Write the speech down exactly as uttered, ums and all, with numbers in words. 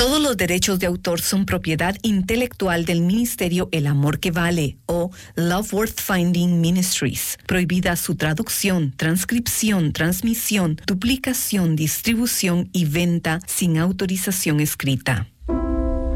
Todos los derechos de autor son propiedad intelectual del Ministerio El Amor que Vale o Love Worth Finding Ministries. Prohibida su traducción, transcripción, transmisión, duplicación, distribución y venta sin autorización escrita.